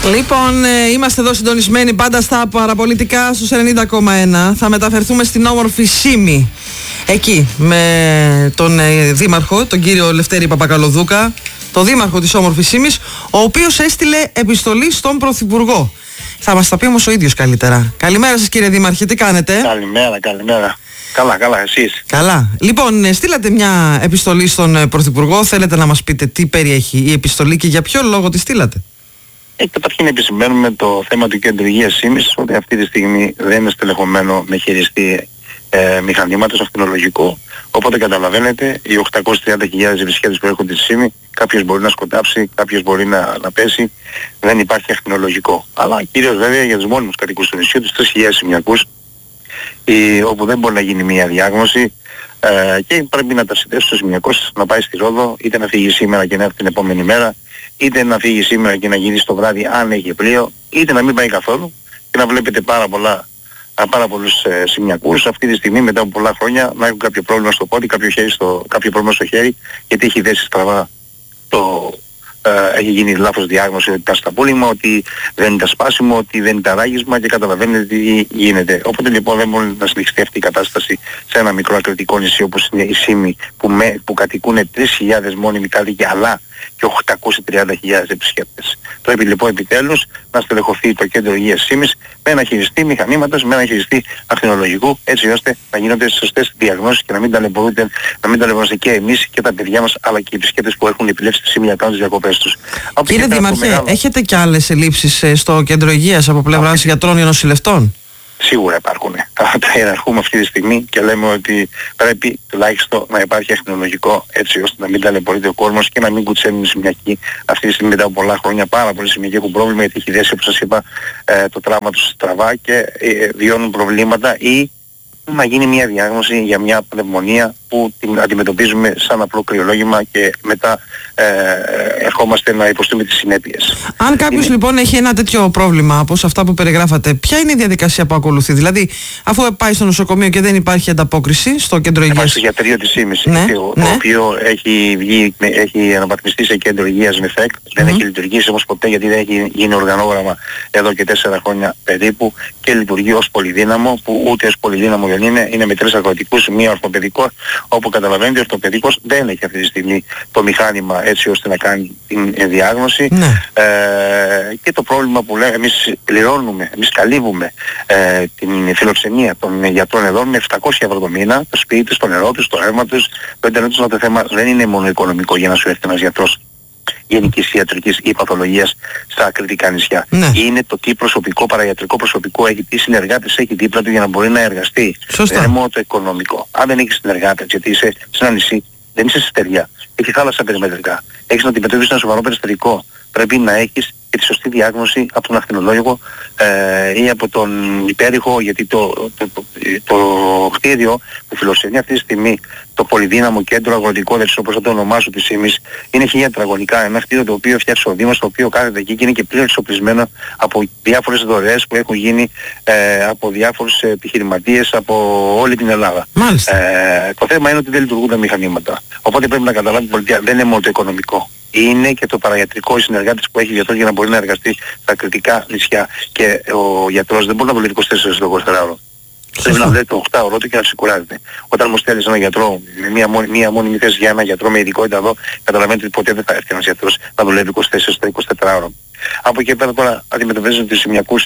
Λοιπόν, είμαστε εδώ συντονισμένοι πάντα στα παραπολιτικά στους 90,1. Θα μεταφερθούμε στην όμορφη Σύμη. Εκεί με τον δήμαρχο, τον κύριο Λευτέρη Παπακαλοδούκα, τον δήμαρχο της όμορφης Σύμης, ο οποίος έστειλε επιστολή στον Πρωθυπουργό. Θα μας τα πει όμως ο ίδιος καλύτερα. Καλημέρα σας κύριε Δήμαρχε, τι κάνετε? Καλημέρα. Καλά, εσείς? Καλά. Λοιπόν, στείλατε μια επιστολή στον Πρωθυπουργό. Θέλετε να μας πείτε τι περιέχει η επιστολή και για ποιο λόγο τη στείλατε? Καταρχήν επισημαίνουμε το θέμα του κέντρου υγείας Σύμης, ότι αυτή τη στιγμή δεν είναι στελεχωμένο με χειριστή μηχανήματος ακτινολογικό. Οπότε καταλαβαίνετε, οι 830.000 επισκέπτες που έρχονται στη Σύμη, κάποιος μπορεί να σκοτάψει, κάποιος μπορεί να πέσει, δεν υπάρχει ακτινολογικό. Αλλά κυρίως βέβαια για τους μόνιμους κατοικούς του νησιού, τους 3.000 σημειακούς, όπου δεν μπορεί να γίνει μια διάγνωση και πρέπει να ταξιδέψει ο σημειακός να πάει στη Ρόδο, είτε να φύγει σήμερα και να έρθει την επόμενη μέρα, είτε να φύγει σήμερα και να γυρίσει το βράδυ αν έχει πλοίο, είτε να μην πάει καθόλου και να βλέπετε πάρα πολλούς σημειακούς αυτή τη στιγμή μετά από πολλά χρόνια να έχουν κάποιο πρόβλημα στο πόδι, κάποιο πρόβλημα στο χέρι, γιατί έχει δέσει στραβά έχει γίνει λάθος διάγνωση ότι ήταν σταπούλημα, ότι δεν ήταν σπάσιμο, ότι δεν ήταν ράγισμα και καταλαβαίνετε τι γίνεται. Οπότε λοιπόν δεν μπορεί να συνεχιστεί αυτή η κατάσταση σε ένα μικρό ακριτικό νησί όπως είναι η Σύμη που κατοικούν 3.000 μόνιμοι κάτοικοι αλλά και 830.000 επισκέπτες. Πρέπει λοιπόν επιτέλους να στελεχωθεί το κέντρο υγείας Σύμης με ένα χειριστή μηχανήματος, με ένα χειριστή ακτινολογικού, έτσι ώστε να γίνονται σωστές διαγνώσεις και να μην ταλαιπωρούνται και εμείς και τα παιδιά μας αλλά και οι επισκέπτες που έχουν επιλέξει τη Σύμη να κάνουν τις διακοπές τους. Κύριε Δήμαρχε, έχετε και άλλες ελλείψεις στο κέντρο υγείας από πλευράς γιατρών ή νοσηλευτών? Σίγουρα υπάρχουν. Τα ιεραρχούμε αυτή τη στιγμή και λέμε ότι πρέπει τουλάχιστον να υπάρχει ακτινολογικό, έτσι ώστε να μην ταλαιπωρείται ο κόσμος και να μην κουτσένουν οι σημειακοί αυτή τη στιγμή μετά από πολλά χρόνια. Πάρα πολλοί σημειακοί έχουν πρόβλημα γιατί έχει δέσει, όπως σας είπα, το τραύμα τους στραβά και βιώνουν προβλήματα ή να γίνει μια διάγνωση για μια πνευμονία που την αντιμετωπίζουμε σαν απλό κρυολόγημα και μετά ερχόμαστε να υποστούμε τις συνέπειες. Αν κάποιος λοιπόν έχει ένα τέτοιο πρόβλημα όπως αυτά που περιγράφατε, ποια είναι η διαδικασία που ακολουθεί? Δηλαδή, αφού πάει στο νοσοκομείο και δεν υπάρχει ανταπόκριση στο κέντρο υγείας. Πάει στο γιατρείο της Σύμης, το οποίο έχει αναβαθμιστεί σε κέντρο υγείας με ΦΕΚ. Δεν έχει λειτουργήσει όμως ποτέ γιατί δεν έχει γίνει οργανόγραμμα εδώ και 4 χρόνια περίπου και λειτουργεί ως πολυδύναμο, που ούτε ως πολυδύναμο δεν είναι με 3 αγροτικούς, μία ορθοπαιδικό, όπου καταλαβαίνετε ο ορθοπαιδικός δεν έχει αυτή τη στιγμή το μηχάνημα έτσι ώστε να κάνει την διάγνωση. Και το πρόβλημα που λέμε, εμείς πληρώνουμε, εμείς καλύβουμε την φιλοξενία των γιατρών εδώ με 700 ευρώ το μήνα, το σπίτι τους, το νερό τους, το αίμα τους, το ίντερνετ τους. Το θέμα δεν είναι μόνο οικονομικό για να σου έρθει ένας γιατρός γενικής ιατρικής ή παθολογίας στα ακριτικά νησιά. Είναι το τι προσωπικό, παραγιατρικό προσωπικό έχει, τι συνεργάτες έχει δίπλα του για να μπορεί να εργαστεί. Σωστά. Δεν είναι μόνο το οικονομικό. Αν δεν έχεις συνεργάτες, γιατί είσαι σε ένα νησί, δεν είσαι σε στεριά, έχει θάλασσα περιμετρικά, έχεις να αντιμετωπίσεις ένα σοβαρό περιστερικό, πρέπει να έχεις και τη σωστή διάγνωση από τον ακτινολόγο ή από τον υπέρηχο, γιατί το κτίριο που φιλοξενεί αυτή τη στιγμή το πολυδύναμο κέντρο αγροτικό, όπως θα το ονομάσω της Σύμης, είναι 1000 τετραγωνικά, ένα κτίριο το οποίο φτιάξε ο Δήμος, το οποίο κάθεται εκεί και είναι και πλήρως εξοπλισμένο από διάφορες δωρεές που έχουν γίνει από διάφορους επιχειρηματίες από όλη την Ελλάδα. Το θέμα είναι ότι δεν λειτουργούν τα μηχανήματα. Οπότε πρέπει να καταλάβει η πολιτεία, δεν είναι μόνο το οικονομικό. Είναι και το παραγιατρικό, οι συνεργάτες που έχει ο γιατρός για να μπορεί να εργαστεί στα κριτικά νησιά. Και ο γιατρός δεν μπορεί να δουλεύει 24 ώρες το 24ωρο. Πρέπει να δουλεύει το 8ωρο του και να ξεκουράζεται. Όταν όμως θέλεις έναν γιατρό με μία μόνιμη θέση για ένα γιατρό με ειδικότητα εδώ, καταλαβαίνετε ότι ποτέ δεν θα έρθει ένας γιατρός να δουλεύει 24 ώρες το 24ωρο. Από εκεί πέρα τώρα αντιμετωπίζουν τους σημειακούς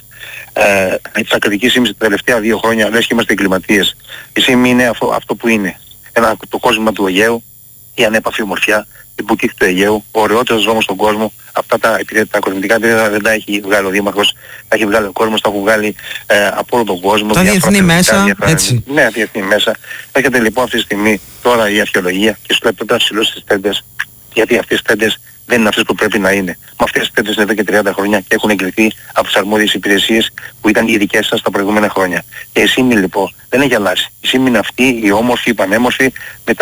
της ακριτικής Σύμης τα τελευταία 2 χρόνια, λες και είμαστε εγκληματίες. Η Σύμη είναι αυτό που είναι. Το κόσμο του Αιγαίου, η ανέπαφη ομορφιά, η μπουτίκ του Αιγαίου, ο ωραιότερος δρόμος στον κόσμο. Αυτά τα κοσμητικά δεν τα έχει βγάλει ο Δήμαρχος, τα έχει βγάλει ο κόσμος, τα έχουν βγάλει από όλο τον κόσμο. Τα διεθνή μέσα, έτσι. Ναι, διεθνή μέσα. Έχετε λοιπόν αυτή τη στιγμή τώρα η αρχαιολογία και σου λέει τότε να συλλώσεις τις τέντες, γιατί αυτές τις τέντες δεν είναι αυτές που πρέπει να είναι. Μα αυτές τις τέντες είναι εδώ και 30 χρόνια και έχουν εγκριθεί από τις αρμόδιες υπηρεσίες που ήταν οι δικές σας τα προηγούμενα χρόνια. Και η Σύμη λοιπόν δεν έχει αλλάξει. Η Σύμη είναι αυτή, η όμορφη, η πανέμορφη, με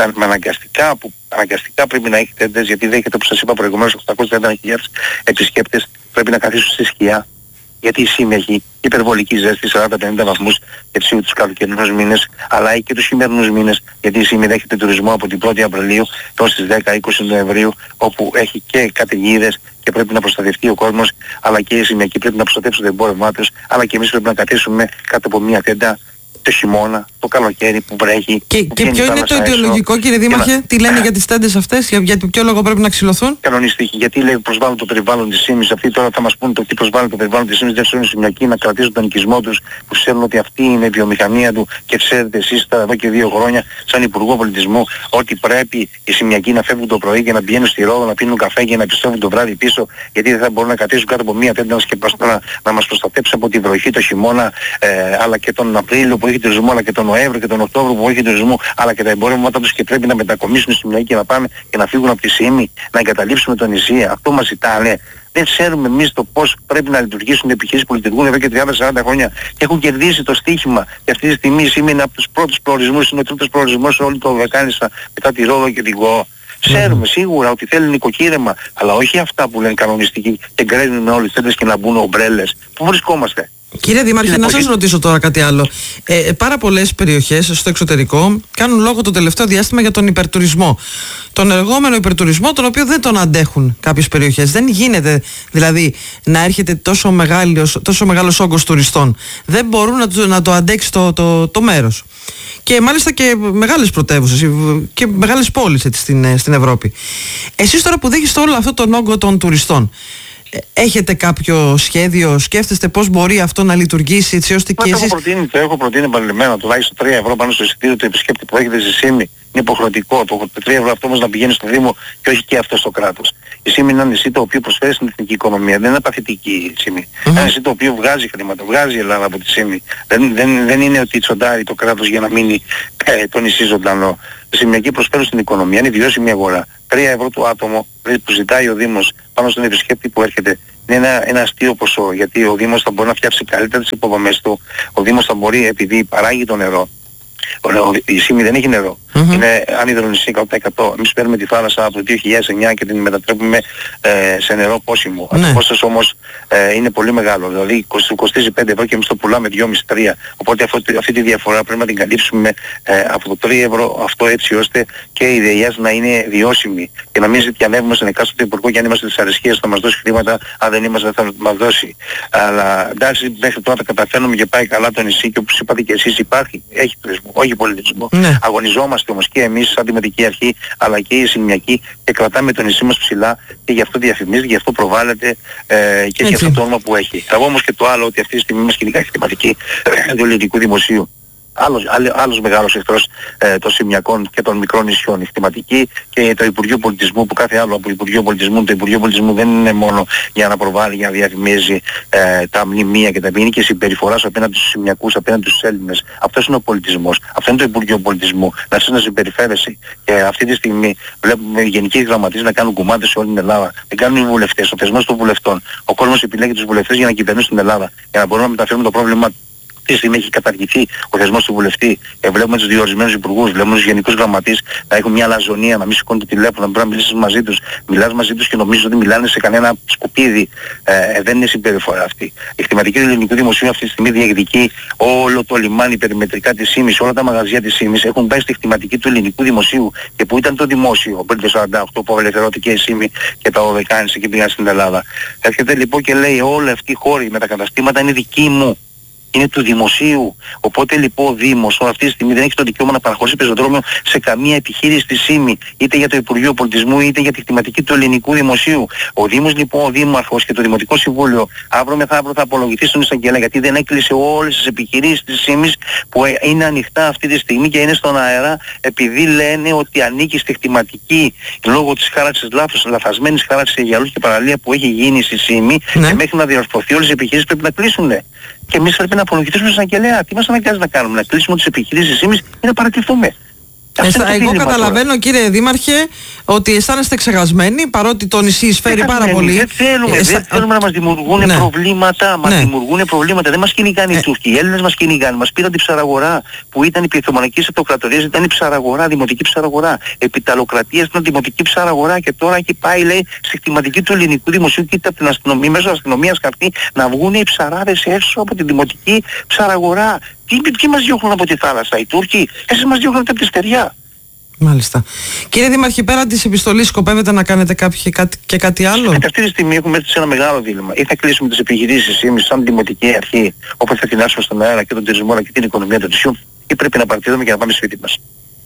αναγκαστικά πρέπει να έχει τέντες, γιατί δέχεται, όπως σας είπα προηγουμένως, 830.000 επισκέπτες, πρέπει να καθίσουν στη σκιά. Γιατί η Σύμη έχει υπερβολική ζέστη, 40-50 βαθμούς ευσύου τους καλοκαιρινούς μήνες, αλλά και τους χειμερινούς μήνες, γιατί η Σύμη δέχεται τουρισμό από την 1η Απριλίου έως τις 10-20 Νοεμβρίου, όπου έχει και καταιγίδες και πρέπει να προστατευτεί ο κόσμος, αλλά και οι σημειακοί πρέπει να προστατεύσουν το εμπόρευμά τους, αλλά και εμείς πρέπει να καθίσουμε κάτω από μια τέντα το χειμώνα, το καλοκαίρι που βρέχει. Και ποιο είναι το ιδεολογικό, κύριε Δήμαρχε, τι λένε για τις τέντες αυτές, για ποιο λόγο πρέπει να ξυλωθούν? Κανονιστική, γιατί λέει προσβάλλουν το περιβάλλον της ΣΥΜΙΣ. Αυτοί τώρα θα μας πούνε το τι προσβάλλουν το περιβάλλον της ΣΥΜΙΣ, δεν ξέρουν οι σημειακοί να κρατήσουν τον οικισμό τους, που ξέρουν ότι αυτή είναι η βιομηχανία του και ξέρετε εσείς εδώ και 2 χρόνια, σαν Υπουργό Πολιτισμού, ότι πρέπει οι σημειακοί να φεύγουν το πρωί και να πηγαίνουν στη Ρόδο, να πίνουν καφέ και να επιστρέφουν το βράδυ πίσω, γιατί δεν θα μπορούν να κρατήσουν κάτω από μια τέντα να μας προστατέψουν από τη βροχή το χειμώνα, αλλά και τον Απρίλιο που έχει τουρισμό, αλλά και τον Νοέμβριο και τον Οκτώβριο που έχει τουρισμό, αλλά και τα εμπορεύματά τους και πρέπει να μετακομίσουν στη σημεία και να πάμε και να φύγουν από τη ΣΥΜΗ, να εγκαταλείψουμε το νησί. Αυτό μας ζητάνε. Δεν ξέρουμε εμείς το πώς πρέπει να λειτουργήσουν οι επιχειρήσεις που λειτουργούν εδώ και 30-40 χρόνια και έχουν κερδίσει το στοίχημα. Και αυτή τη στιγμή η ΣΥΜΗ είναι από τους πρώτους προορισμούς, είναι ο τρίτος προορισμός σε όλη το Βαλκάνισσα μετά τη Ρόδο και την ΚΟ. Ξέρουμε σίγουρα ότι θέλει νοικοκύρεμα, αλλά όχι αυτά που λένε κανονιστικοί και γκραίνουν όλες τις τέντες και να μπουν ομπρέλες. Πού βρισκόμαστε? Κύριε Δήμαρχε, να σας ρωτήσω τώρα κάτι άλλο. Πάρα πολλές περιοχές στο εξωτερικό κάνουν λόγο το τελευταίο διάστημα για τον υπερτουρισμό. Τον εργόμενο υπερτουρισμό, τον οποίο δεν τον αντέχουν κάποιες περιοχές. Δεν γίνεται δηλαδή να έρχεται τόσο μεγάλος όγκος τουριστών. Δεν μπορούν να το αντέξει το μέρος. Και μάλιστα και μεγάλες πρωτεύουσες και μεγάλες πόλεις στην Ευρώπη. Εσείς τώρα που δέχεστε όλο αυτό τον όγκο των τουριστών, έχετε κάποιο σχέδιο, σκέφτεστε πώς μπορεί αυτό να λειτουργήσει έτσι ώστε και εσείς... Το έχω προτείνει επανειλημμένα, τουλάχιστον 3 ευρώ πάνω στο εισιτήριο του επισκέπτη που έχετε στη ΣΥΜΗ. Είναι υποχρεωτικό. Το 3 ευρώ αυτό όμως να πηγαίνει στο Δήμο και όχι και αυτό στο κράτος. Η ΣΥΜΗ είναι ένα νησί το οποίο προσφέρει στην εθνική οικονομία. Δεν είναι παθητική η ΣΥΜΗ. Ένα νησί το οποίο βγάζει χρήματα, βγάζει η Ελλάδα από τη ΣΥΜΗ. Δεν είναι ότι τσοντάρει το κράτος για να μείνει το νησί ζωντανό. Οι σημειακοί προσφέρουν στην οικονομία, είναι βιώσιμη αγορά. 3 ευρώ το άτομο που ζητάει ο Δήμος πάνω στον επισκέπτη που έρχεται είναι ένα αστείο ποσό, γιατί ο Δήμος θα μπορεί να φτιάξει καλύτερα τις υποδομές του. Ο Δήμος θα μπορεί, επειδή παράγει το νερό, η ΣΥΜΗ δεν έχει νερό. Είναι άνυδρο νησί 100%. Εμείς παίρνουμε τη θάλασσα από το 2009 και την μετατρέπουμε σε νερό πόσιμο. Το κόστος όμως είναι πολύ μεγάλο. Δηλαδή κοστίζει 5 ευρώ και εμείς το πουλάμε 2,5-3. Οπότε αυτή τη διαφορά πρέπει να την καλύψουμε από το 3 ευρώ αυτό, έτσι ώστε και η ΔΕΙΑΣ να είναι βιώσιμη και να μην ζητιανεύουμε στον εκάστοτε υπουργό και αν είμαστε της αρεσκίας θα μας δώσει χρήματα, αν δεν είμαστε θα μας δώσει. Αλλά εντάξει, μέχρι τώρα τα καταφέρνουμε και πάει καλά το νησί και όπως είπατε και εσείς έχει τουρισμό, όχι πολιτισμό. Αγωνιζόμαστε όμως και εμείς σαν Δημοτική Αρχή αλλά και οι σημειακοί και κρατάμε το νησί μας ψηλά και γι' αυτό διαφημίζεται, γι' αυτό προβάλλεται και έχει αυτό το όνομα που έχει. Εγώ όμως και το άλλο ότι αυτή τη στιγμή είμαστε γενικά θεματική του ελληνικού δημοσίου. Άλλος μεγάλος εχθρός των σημειακών και των μικρών νησιών, η θεματική και το Υπουργείο Πολιτισμού, που κάθε άλλο από Υπουργείο Πολιτισμού, το Υπουργείο Πολιτισμού δεν είναι μόνο για να προβάλλει, για να διαφημίζει τα μνημεία και τα ποινική συμπεριφορά απέναντι στους σημειακούς, απέναντι στους Έλληνες. Αυτός είναι ο πολιτισμός, αυτό είναι το Υπουργείο Πολιτισμού, να συμπεριφέρεσαι. Και αυτή τη στιγμή βλέπουμε οι γενικοί γραμματείς να κάνουν κουμάντες σε όλη την Ελλάδα. Δεν κάνουν οι βουλευτές, ο θεσμός των βουλευτών. Ο κόσμος επιλέγει τους βουλευτές για να κυβερνήσουν την Ελλάδα, για να μπορούμε να μεταφέρουμε το πρόβλημα. Αυτή τη στιγμή έχει καταργηθεί ο θεσμός του βουλευτή. Βλέπουμε τους διορισμένους υπουργούς, βλέπουμε τους γενικούς γραμματείς να έχουν μια αλαζονία, να μην σηκώνουν το τηλέφωνο, να μπορεί να μιλήσεις μαζί τους. Μιλάς μαζί τους και νομίζεις ότι μιλάνε σε κανένα σκουπίδι. Δεν είναι συμπεριφορά αυτή. Η χρηματική του ελληνικού δημοσίου αυτή τη στιγμή διεκδικεί όλο το λιμάνι περιμετρικά της ΣΥΜΗΣ, όλα τα μαγαζιά της ΣΥΜΗΣ έχουν πάει στη χρηματική του ελληνικού δημοσίου. Και που ήταν το δημόσιο, πριν το 1948 που απελευθερώθηκε η ΣΥΜΗ και τα Οδεκάνησα και πήγαν στην Ελλάδα. Έρχεται λοιπόν και λέει όλοι αυτοί οι χώροι με τα καταστήματα είναι δικοί μου. Είναι του δημοσίου. Οπότε λοιπόν ο Δήμος αυτή τη στιγμή δεν έχει το δικαίωμα να παραχωρήσει πεζοδρόμιο σε καμία επιχείρηση της ΣΥΜΗ, είτε για το Υπουργείο Πολιτισμού είτε για τη χρηματική του ελληνικού δημοσίου. Ο Δήμος λοιπόν, ο Δήμαρχος και το Δημοτικό Συμβούλιο αύριο μεθαύριο θα απολογηθεί στον εισαγγελέα γιατί δεν έκλεισε όλες τις επιχειρήσεις της ΣΥΜΗΣ που είναι ανοιχτά αυτή τη στιγμή και είναι στον αέρα επειδή λένε ότι ανήκει στη χρηματική λόγω της χάραξης λαθασμένης χάραξης για αλλούς και παραλία που έχει γίνει στη ΣΥΜΗ και μέχρι να διορθωθεί όλες οι επιχειρήσεις πρέπει να κλείσουν. Και εμείς πρέπει να απολογηθήσουμε στον εισαγγελέα. Τι μας αναγκάζει να κάνουμε, να κλείσουμε τις επιχειρήσεις της ΣΥΜΗΣ ή να παρακληθούμε. Εγώ καταλαβαίνω τώρα, κύριε Δήμαρχε, ότι αισθάνεστε ξεχασμένοι παρότι το νησί εισφέρει πάρα πολύ. Δεν θέλουμε να μας δημιουργούν προβλήματα. Μας δημιουργούν προβλήματα. Δεν μας κυνηγάνε οι Τούρκοι. Οι Έλληνες μας κυνηγάνε. Μας πήραν την ψαραγορά που ήταν η Οθωμανική Αυτοκρατορία, ήταν η ψαραγορά, δημοτική ψαραγορά. Επιταλοκρατία ήταν δημοτική ψαραγορά και τώρα έχει πάει, λέει, στη χρηματική του ελληνικού δημοσίου. Κοίτα από την αστυνομία, μέσω αστυνομίας χαρτί να βγουν οι ψαράδες έξω από τη δημοτική ψαραγορά. Ποιοι μας διώχνουν από τη θάλασσα, οι Τούρκοι, εσείς μας διώχνετε από τη στεριά. Μάλιστα. Κύριε Δήμαρχε, πέρα της επιστολής σκοπεύετε να κάνετε κάτι άλλο? Αυτή τη στιγμή έχουμε έρθει σε ένα μεγάλο δίλημμα. Ή θα κλείσουμε τις επιχειρήσεις εμείς σαν δημοτική αρχή, όπως θα τεινάσουμε στον αέρα και τον τουρισμό αλλά και την οικονομία του νησιού, ή πρέπει να παρτίδουμε και να πάμε σπίτι μας.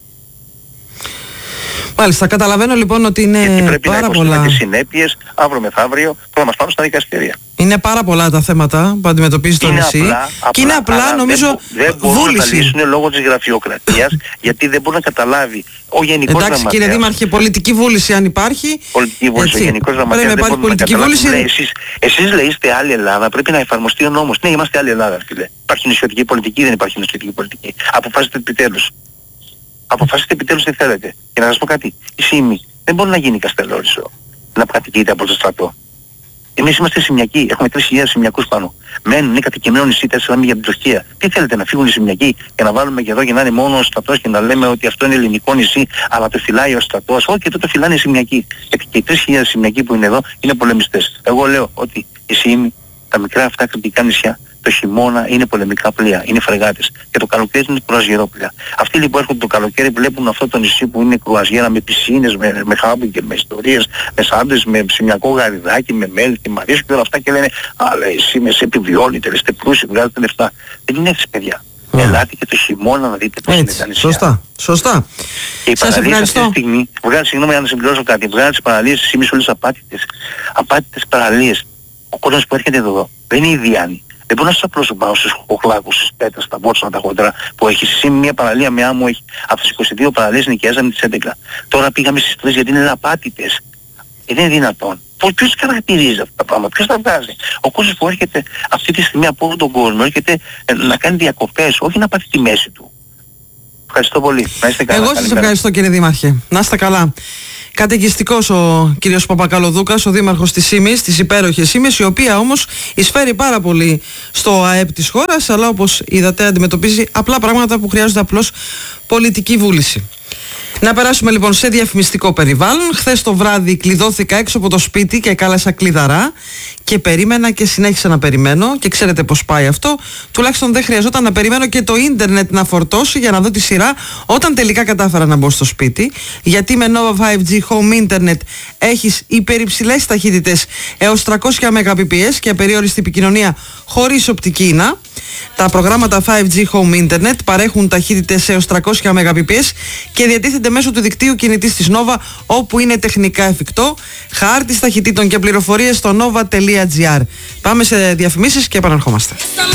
Μάλιστα, καταλαβαίνω λοιπόν ότι είναι πρέπει πάρα να πολλά. Τις συνέπειες αύριο μεθαύριο που θα μας πάρουν στα δικαστήρια. Είναι πάρα πολλά τα θέματα που αντιμετωπίζει το νησί. Και είναι απλά νομίζω δεν μπορούν βούληση. να τα λύσουν λόγω της γραφειοκρατίας γιατί δεν μπορεί να καταλάβει ο γενικός γραμματέας. Εντάξει κύριε Δήμαρχε, πολιτική βούληση αν υπάρχει. Πολιτική βούληση, ο γενικός γραμματέας δεν μπορεί να καταλάβει. Εσείς λέει είστε άλλη Ελλάδα, πρέπει να εφαρμοστεί ο νόμος. Ναι, είμαστε άλλη Ελλάδα φίλε. Υπάρχει νησιωτική πολιτική, δεν υπάρχει νησιωτική πολιτική. Αποφάσιστε επιτέλους. Αποφασίστε επιτέλους τι θέλετε. Και να σας πω κάτι, η Σύμη δεν μπορεί να γίνει Καστελόρισο, να κατοικείται από το στρατό. Εμείς είμαστε Σιμιακοί, έχουμε 3.000 Σιμιακούς πάνω. Μένουν, είναι κατοικημένο νησί, 4 για την Τουρκία. Τι θέλετε, να φύγουν οι Σιμιακοί και να βάλουμε και εδώ και να είναι μόνο ο στρατός και να λέμε ότι αυτό είναι ελληνικό νησί, αλλά το φυλάει ο στρατός? Όχι, τότε το φυλάνε οι Σιμιακοί. Γιατί και οι 3.000 Σιμιακοί που είναι εδώ είναι πολεμιστές. Εγώ λέω ότι η Σύμη, τα μικρά αυτά κριτικά νησιά, το χειμώνα είναι πολεμικά πλοία, είναι φρεγάτες. Και το καλοκαίρι είναι κρουαζιερόπλοια. Αυτοί λοιπόν έρχονται το καλοκαίρι, βλέπουν αυτό το νησί που είναι κρουαζιέρα με πισίνες, με χάμπινγκ, με ιστορίες, με σάντες, με σημειακό γαριδάκι, με μέλι, τη Μαρίσου και όλα αυτά και λένε «Αλλά εσύ με σε επιβιώνετε, είστε πλούσιοι, βγάζετε λεφτά». Δεν είναι έτσι παιδιά. Ελάτε και το χειμώνα να δείτε πώς είναι τα νησιά. Σωστά. Και σας ευχαριστώ. Αυτή τη στιγμή, συγγνώμη αν συμπληρώσω κάτι, βγάζει τις παραλίες της Σύμης όλες απάτητες παραλίες. Ο κόσμος που έρχεται εδώ δεν είναι ιδιάνοι. Δεν μπορώ να σας απλώσω πάνω στους χοχλάκους, στις πέτρες, στα μπότσονα, τα χοντρά που έχει. Σήμερα μια παραλία με άμμο έχει. Από τις 22 παραλίες νοικιάζαμε τις 11. Τώρα πήγαμε στις 3 γιατί είναι απάτητες. Δεν είναι δυνατόν. Ποιος χαρακτηρίζει αυτά τα πράγματα, ποιος τα βγάζει? Ο κόσμος που έρχεται αυτή τη στιγμή από όλο τον κόσμο έρχεται να κάνει διακοπές, όχι να πάθει τη μέση του. Ευχαριστώ πολύ. Να είστε καλά. Εγώ σας ευχαριστώ κύριε Δήμαρχε. Να είστε καλά. Καταιγιστικός ο κύριος Παπακαλοδούκας, ο δήμαρχος της Σύμης, της υπέροχης Σύμης, η οποία όμως εισφέρει πάρα πολύ στο ΑΕΠ της χώρας, αλλά όπως είδατε αντιμετωπίζει απλά πράγματα που χρειάζονται απλώς πολιτική βούληση. Να περάσουμε λοιπόν σε διαφημιστικό περιβάλλον. Χθες το βράδυ κλειδώθηκα έξω από το σπίτι και κάλεσα κλειδαρά και περίμενα και συνέχισα να περιμένω και ξέρετε πως πάει αυτό. Τουλάχιστον δεν χρειαζόταν να περιμένω και το ίντερνετ να φορτώσει για να δω τη σειρά όταν τελικά κατάφερα να μπω στο σπίτι, γιατί με Nova 5G Home Internet έχεις υπερυψηλές ταχύτητες έως 300 Mbps και απεριόριστη επικοινωνία χωρίς οπτική ίνα. Τα προγράμματα 5G Home Internet παρέχουν ταχύτητες έως 300 Mbps και διατίθενται μέσω του δικτύου κινητής της Nova όπου είναι τεχνικά εφικτό. Χάρτης ταχυτήτων και πληροφορίες στο nova.gr. Πάμε σε διαφημίσεις και επαναρχόμαστε.